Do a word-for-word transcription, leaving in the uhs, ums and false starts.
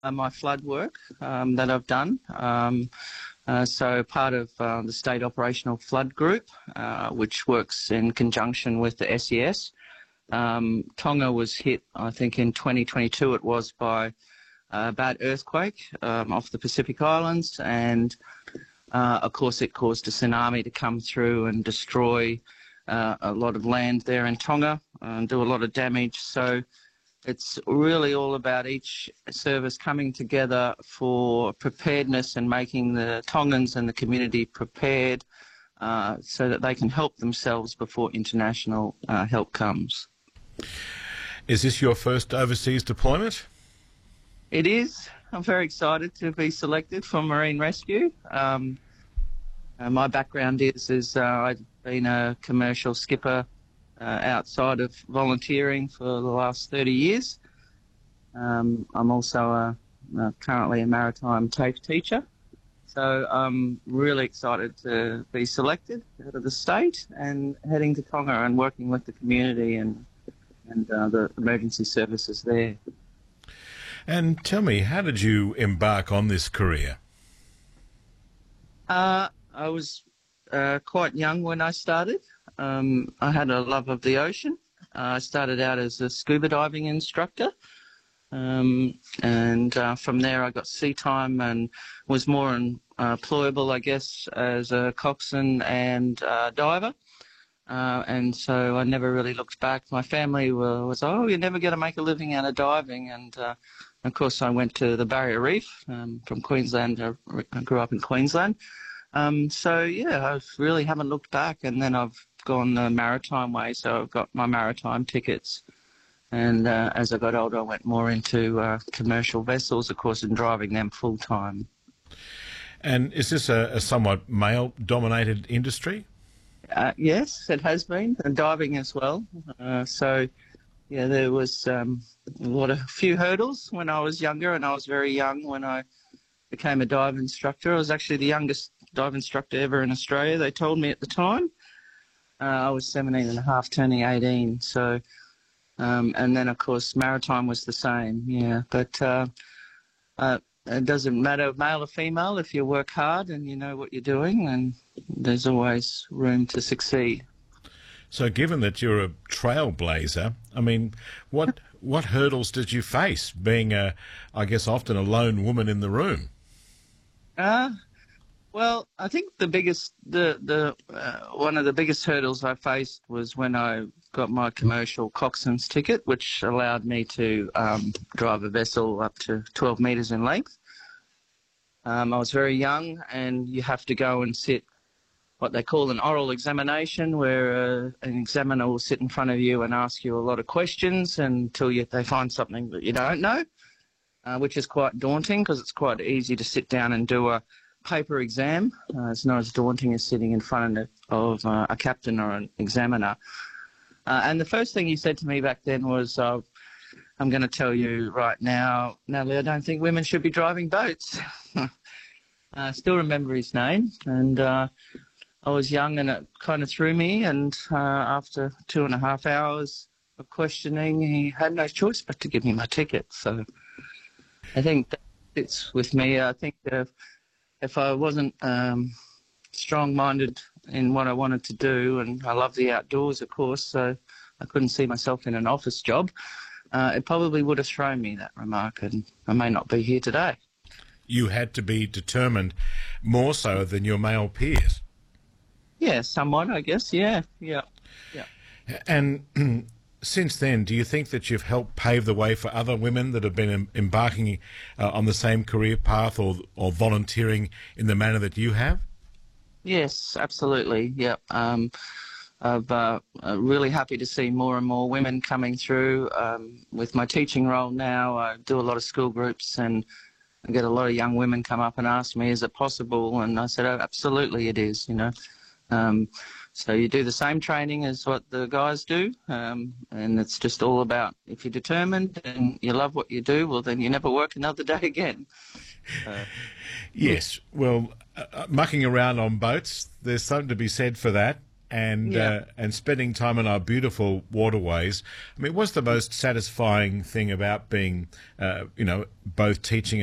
uh, my flood work um, that I've done. Um, uh, so part of uh, the State Operational Flood Group, uh, which works in conjunction with the S E S. Um, Tonga was hit, I think in twenty twenty-two it was, by a bad earthquake um, off the Pacific Islands, and uh, of course it caused a tsunami to come through and destroy uh, a lot of land there in Tonga and do a lot of damage. So it's really all about each service coming together for preparedness and making the Tongans and the community prepared uh, so that they can help themselves before international uh, help comes. Is this your first overseas deployment? It is. I'm very excited to be selected for Marine Rescue. Um, uh, my background is, is uh, I've been a commercial skipper uh, outside of volunteering for the last thirty years. Um, I'm also a, uh, currently a maritime TAFE teacher. So I'm really excited to be selected out of the state and heading to Tonga and working with the community and, and uh, the emergency services there. And tell me, how did you embark on this career? Uh, I was uh, quite young when I started. Um, I had a love of the ocean. Uh, I started out as a scuba diving instructor. Um, and uh, from there I got sea time and was more uh, employable, I guess, as a coxswain and uh, diver. Uh, and so I never really looked back. My family were, was, oh, you're never going to make a living out of diving. And uh, of course I went to the Barrier Reef um, from Queensland. I grew up in Queensland. Um, so yeah, I really haven't looked back. And then I've gone the maritime way, so I've got my maritime tickets. And uh, as I got older, I went more into uh, commercial vessels, of course, and driving them full time. And is this a, a somewhat male-dominated industry? Uh, yes, it has been, and diving as well. Uh, so, yeah, there was um, a lot of a few hurdles when I was younger, and I was very young when I became a dive instructor. I was actually the youngest dive instructor ever in Australia, they told me at the time. Uh, I was seventeen and a half, turning eighteen, so... Um, and then, of course, maritime was the same, yeah. But uh, uh, it doesn't matter, male or female, if you work hard and you know what you're doing, then there's always room to succeed. So given that you're a trailblazer, I mean, what what hurdles did you face, being, a, I guess, often a lone woman in the room? Uh, well, I think the biggest, the, the uh, one of the biggest hurdles I faced was when I got my commercial coxswain's ticket, which allowed me to um, drive a vessel up to twelve metres in length. Um, I was very young, and you have to go and sit what they call an oral examination, where uh, an examiner will sit in front of you and ask you a lot of questions until you, they find something that you don't know, uh, which is quite daunting because it's quite easy to sit down and do a paper exam. Uh, it's not as daunting as sitting in front of, of uh, a captain or an examiner. Uh, and the first thing he said to me back then was, uh, I'm going to tell you right now, Natalie, I don't think women should be driving boats. I still remember his name, and uh, I was young and it kind of threw me, and uh, after two and a half hours of questioning, he had no choice but to give me my ticket. So I think that fits with me. I think if, if I wasn't um, strong-minded in what I wanted to do, and I love the outdoors, of course, so I couldn't see myself in an office job, uh, it probably would have thrown me, that remark, and I may not be here today. You had to be determined more so than your male peers. Yeah, somewhat, I guess, yeah, yeah, yeah. And since then, do you think that you've helped pave the way for other women that have been em embarking uh, on the same career path or, or volunteering in the manner that you have? Yes, absolutely. Yeah, um, I've uh, uh, really happy to see more and more women coming through. Um, with my teaching role now, I do a lot of school groups, and I get a lot of young women come up and ask me, "Is it possible?" And I said, "Oh, absolutely, it is." You know, um, so you do the same training as what the guys do, um, and it's just all about if you're determined and you love what you do, well, then you never work another day again. Uh, yes, well, uh, mucking around on boats, there's something to be said for that. and Yeah. uh, and spending time on our beautiful waterways. I mean, what's the most satisfying thing about being, uh, you know, both teaching